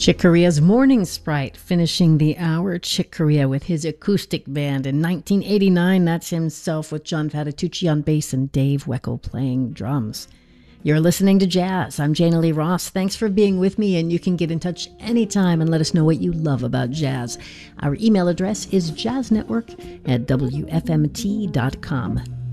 Chick Corea's Morning Sprite finishing the hour. Chick Corea with his acoustic band in 1989. That's himself with John Patitucci on bass and Dave Weckl playing drums. You're listening to Jazz. I'm Jana Lee Ross. Thanks for being with me, and you can get in touch anytime and let us know what you love about jazz. Our email address is jazznetwork@wfmt.com.